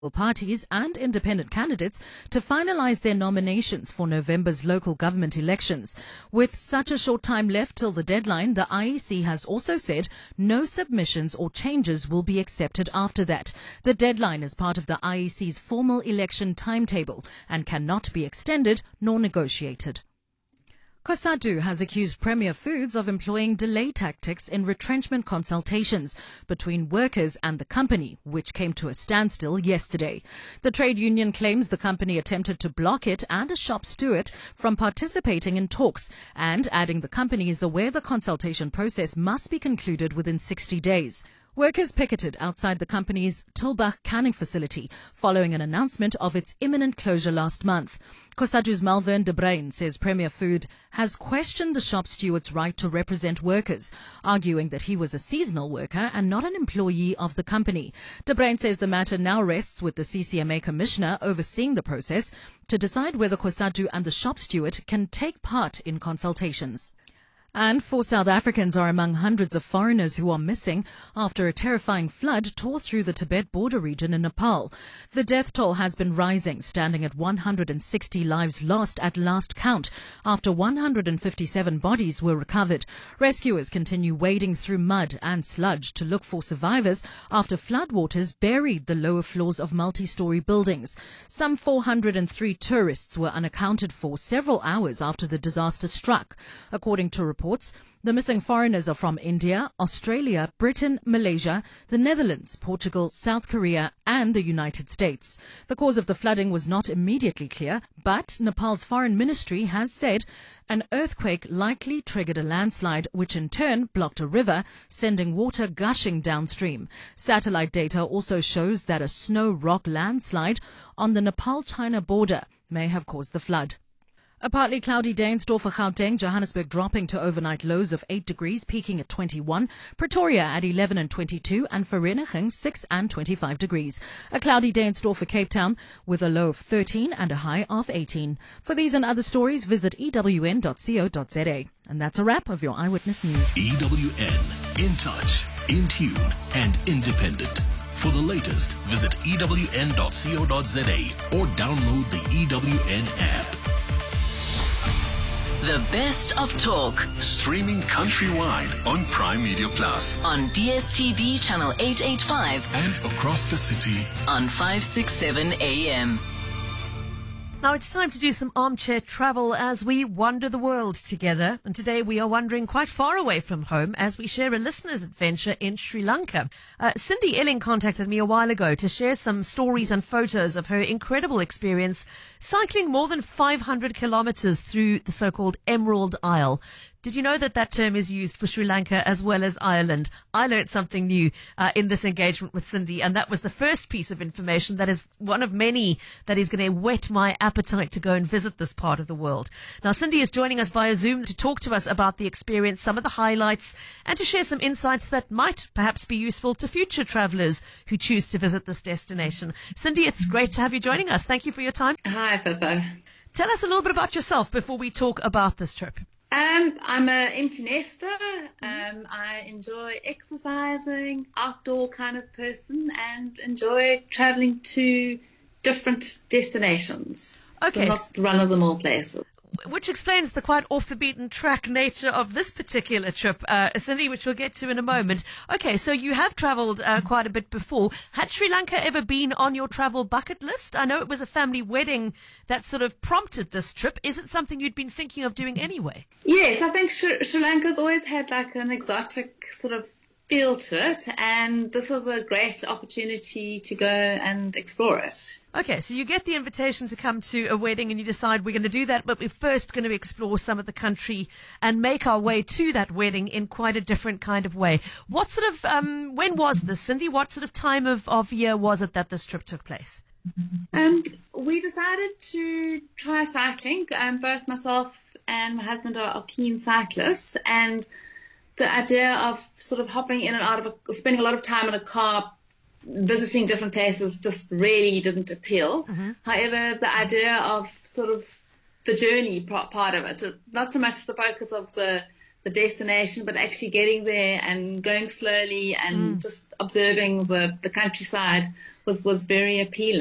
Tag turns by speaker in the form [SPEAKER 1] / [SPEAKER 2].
[SPEAKER 1] parties and independent candidates to finalize their nominations for November's local government elections. With such a short time left till the deadline, the IEC has also said no submissions or changes will be accepted after that. The deadline is part of the IEC's formal election timetable and cannot be extended nor negotiated. COSATU has accused Premier Foods of employing delay tactics in retrenchment consultations between workers and the company, which came to a standstill yesterday. The trade union claims the company attempted to block it and a shop steward from participating in talks, and adding the company is aware the consultation process must be concluded within 60 days. Workers picketed outside the company's Tulbagh canning facility following an announcement of its imminent closure last month. COSATU's Malvern de Bruin says Premier Food has questioned the shop steward's right to represent workers, arguing that he was a seasonal worker and not an employee of the company. De Bruin says the matter now rests with the CCMA commissioner overseeing the process to decide whether COSATU and the shop steward can take part in consultations. And 4 South Africans are among hundreds of foreigners who are missing after a terrifying flood tore through the Tibet border region in Nepal. The death toll has been rising, standing at 160 lives lost at last count, after 157 bodies were recovered. Rescuers continue wading through mud and sludge to look for survivors after floodwaters buried the lower floors of multi-story buildings. Some 403 tourists were unaccounted for several hours after the disaster struck. According to reports, the missing foreigners are from India, Australia, Britain, Malaysia, the Netherlands, Portugal, South Korea and the United States. The cause of the flooding was not immediately clear, but Nepal's foreign ministry has said an earthquake likely triggered a landslide, which in turn blocked a river, sending water gushing downstream. Satellite data also shows that a snow rock landslide on the Nepal-China border may have caused the flood. A partly cloudy day in store for Gauteng, Johannesburg dropping to overnight lows of 8 degrees, peaking at 21, Pretoria at 11 and 22, and Vereeniging 6 and 25 degrees. A cloudy day in store for Cape Town with a low of 13 and a high of 18. For these and other stories, visit ewn.co.za. And that's a wrap of your Eyewitness News.
[SPEAKER 2] EWN, in touch, in tune, and independent. For the latest, visit ewn.co.za or download the EWN app.
[SPEAKER 3] The best of talk.
[SPEAKER 2] Streaming countrywide on Prime Media Plus.
[SPEAKER 3] On DSTV channel 885.
[SPEAKER 2] And across the city
[SPEAKER 3] on 567 AM.
[SPEAKER 4] Now it's time to do some armchair travel as we wander the world together. And today we are wandering quite far away from home as we share a listener's adventure in Sri Lanka. Cindy Elling contacted me a while ago to share some stories and photos of her incredible experience cycling more than 500 kilometers through the so-called Emerald Isle. Did you know that that term is used for Sri Lanka as well as Ireland? I learned something new in this engagement with Cindy, and that was the first piece of information that is one of many that is going to whet my appetite to go and visit this part of the world. Now, Cindy is joining us via Zoom to talk to us about the experience, some of the highlights, and to share some insights that might perhaps be useful to future travellers who choose to visit this destination. Cindy, it's great to have you joining us. Thank you for your time.
[SPEAKER 5] Hi, Pippa.
[SPEAKER 4] Tell us a little bit about yourself before we talk about this trip.
[SPEAKER 5] I'm an empty nester. I enjoy exercising, outdoor kind of person, and enjoy traveling to different destinations.
[SPEAKER 4] Okay.
[SPEAKER 5] So not run-of-the-mill places.
[SPEAKER 4] Which explains the quite off-the-beaten-track nature of this particular trip, Cindy, which we'll get to in a moment. Okay, so you have travelled quite a bit before. Had Sri Lanka ever been on your travel bucket list? I know it was a family wedding that sort of prompted this trip. Is it something you'd been thinking of doing anyway?
[SPEAKER 5] Yes, I think Sri Lanka's always had like an exotic sort of feel to it, and this was a great opportunity to go and explore it.
[SPEAKER 4] Okay, so you get the invitation to come to a wedding and you decide we're going to do that, but we're first going to explore some of the country and make our way to that wedding in quite a different kind of way. What sort of, when was this, Cindy? What sort of time of year was it that this trip took place?
[SPEAKER 5] We decided to try cycling. Both myself and my husband are keen cyclists, and the idea of sort of hopping in and out of spending a lot of time in a car visiting different places just really didn't appeal. Mm-hmm. However, the idea of sort of the journey part of it, not so much the focus of the destination, but actually getting there and going slowly and just observing the countryside was very appealing.